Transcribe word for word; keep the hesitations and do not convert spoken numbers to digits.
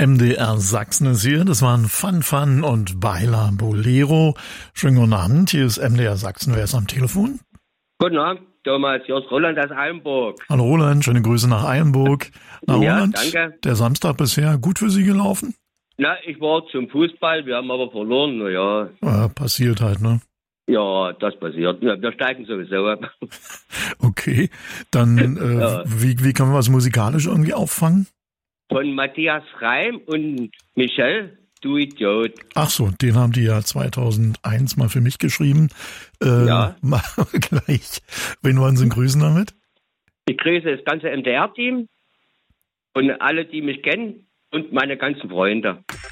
M D R Sachsen ist hier. Das waren Fun Fun und Baila Bolero. Schönen guten Abend. Hier ist M D R Sachsen. Wer ist am Telefon? Guten Abend, Thomas. Hier ist Roland aus Eilenburg. Hallo Roland, schöne Grüße nach Eilenburg. Na Ja, Roland, danke. der Samstag bisher gut für Sie gelaufen? Na, ich war zum Fußball, wir haben aber verloren. Na ja, Ja, passiert halt, ne? ja, das passiert. Ja, wir steigen sowieso ab. Okay, dann äh, Ja. wie, wie können wir was musikalisch irgendwie auffangen? Von Matthias Reim und Michel, du Idiot. Ach so, den haben die ja zweitausendeins mal für mich geschrieben. Äh, Ja. Machen wir gleich. Wen wollen Sie grüßen damit? Ich grüße das ganze M D R-Team und alle, die mich kennen und meine ganzen Freunde.